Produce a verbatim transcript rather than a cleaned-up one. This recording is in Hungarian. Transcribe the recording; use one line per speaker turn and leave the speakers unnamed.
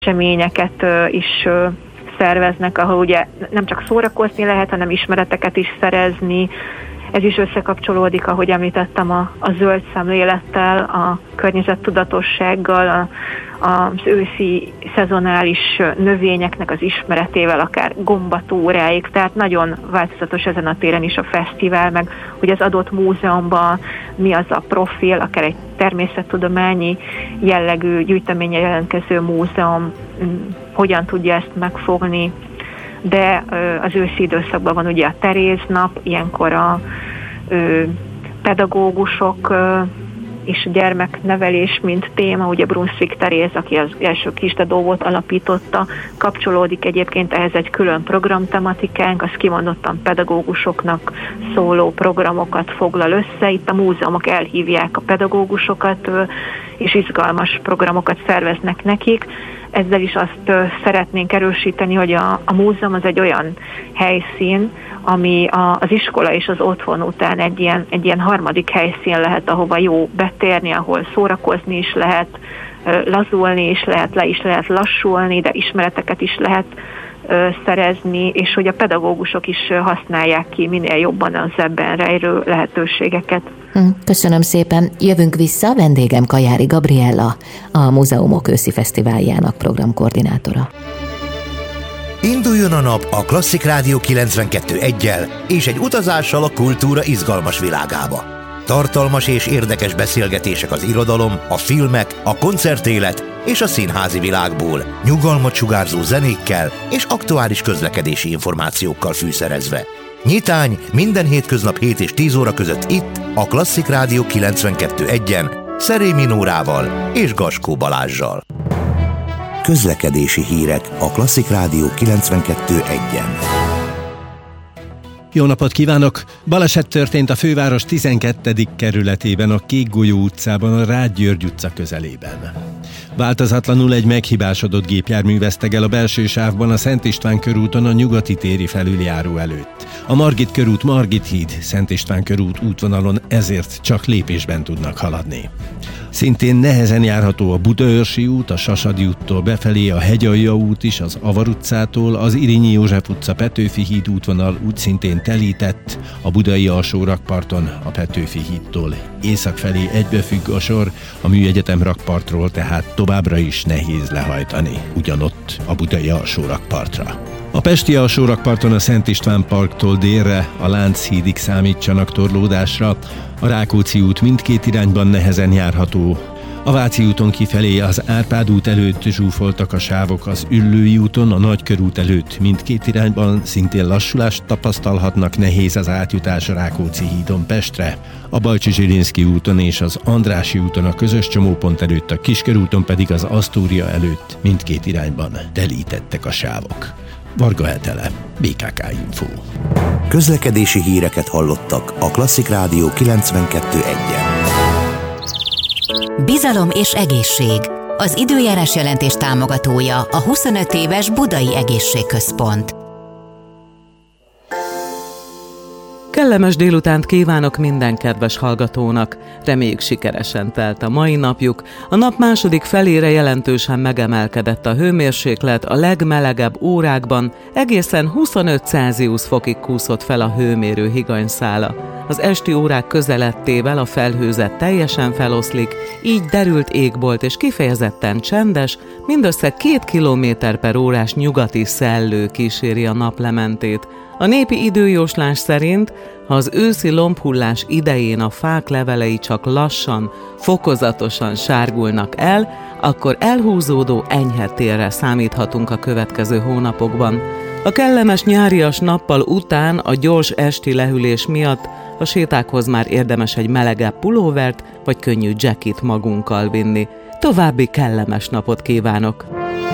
eseményeket is szerveznek, ahol ugye nem csak szórakozni lehet, hanem ismereteket is szerezni. Ez is összekapcsolódik, ahogy említettem, a, a zöld szemlélettel, a környezettudatossággal, a, az őszi szezonális növényeknek az ismeretével, akár gombatúráig, tehát nagyon változatos ezen a téren is a fesztivál, meg hogy az adott múzeumban mi az a profil, akár egy természettudományi jellegű gyűjteménye jelentkező múzeum hogyan tudja ezt megfogni, de az őszi időszakban van ugye a Teréz nap, ilyenkor a ö, pedagógusok ö, és gyermeknevelés, mint téma, ugye Brunswick Teréz, aki az első kisdedóvót alapította, kapcsolódik egyébként ehhez egy külön programtematikánk, az kimondottan pedagógusoknak szóló programokat foglal össze, itt a múzeumok elhívják a pedagógusokat, ö, és izgalmas programokat szerveznek nekik. Ezzel is azt szeretnénk erősíteni, hogy a, a múzeum az egy olyan helyszín, ami a, az iskola és az otthon után egy ilyen, egy ilyen harmadik helyszín lehet, ahova jó betérni, ahol szórakozni is lehet, lazulni is lehet, le is lehet lassulni, de ismereteket is lehet szerezni, és hogy a pedagógusok is használják ki minél jobban az ebben rejlő lehetőségeket.
Köszönöm szépen. Jövünk vissza, vendégem Kajári Gabriella, a Múzeumok őszi fesztiváljának programkoordinátora.
Induljon a nap a Klasszik Rádió kilencvenkettő eggyel és egy utazással a kultúra izgalmas világába. Tartalmas és érdekes beszélgetések az irodalom, a filmek, a koncertélet és a színházi világból, nyugalmat sugárzó zenékkel és aktuális közlekedési információkkal fűszerezve. Nyitány minden hétköznap hét és tíz óra között itt, a Klasszik Rádió kilencvenkettő egyen, Szerémi Nórával és Gaskó Balázssal. Közlekedési hírek a Klasszik Rádió kilencvenkettő egyen.
Jó napot kívánok! Baleset történt a főváros tizenkettedik kerületében, a Kékgolyó utcában, a Rád György utca közelében. Változatlanul egy meghibásodott gépjármű veszteg el a belső sávban a Szent István körúton a Nyugati téri felüljáró előtt. A Margit körút, Margit híd, Szent István körút útvonalon ezért csak lépésben tudnak haladni. Szintén nehezen járható a Budaörsi út, a Sasadi úttól befelé, a Hegyalja út is, az Avar utcától, az Irényi József utca, Petőfi híd útvonal úgy szintén telített, a budai alsó rakparton a Petőfi hídtól észak felé egybefügg a sor, a Műegyetem rakpartról tehát továbbra is nehéz lehajtani, ugyanott a budai alsó rakpartra. A pesti alsó rakparton a Szent István parktól délre, a Lánchídig számítsanak torlódásra, a Rákóczi út mindkét irányban nehezen járható. A Váci úton kifelé az Árpád út előtt zsúfoltak a sávok, az Üllői úton, a Nagykörút előtt mindkét irányban szintén lassulást tapasztalhatnak, nehéz az átjutás a Rákóczi hídon Pestre. A Balcsi-Zsilinszky úton és az Andrássy úton a közös csomópont előtt, a Kiskörúton pedig az Asztória előtt mindkét irányban telítettek a sávok. Varga Hetele, bé ká ká Info.
Közlekedési híreket hallottak a Klasszik Rádió kilencvenkettő egyen.
Bizalom és egészség. Az időjárás jelentés támogatója a huszonöt éves Budai Egészségközpont.
Kellemes délutánt kívánok minden kedves hallgatónak. Reméljük sikeresen telt a mai napjuk. A nap második felére jelentősen megemelkedett a hőmérséklet, a legmelegebb órákban egészen huszonöt Celsius fokig kúszott fel a hőmérő higanyszála. Az esti órák közelettével a felhőzet teljesen feloszlik, így derült égbolt és kifejezetten csendes, mindössze két kilométer per órás nyugati szellő kíséri a naplementét. A népi időjóslás szerint, ha az őszi lombhullás idején a fák levelei csak lassan, fokozatosan sárgulnak el, akkor elhúzódó enyhe télre számíthatunk a következő hónapokban. A kellemes nyárias nappal után a gyors esti lehűlés miatt a sétákhoz már érdemes egy melegebb pulóvert vagy könnyű jackit magunkkal vinni. További kellemes napot kívánok!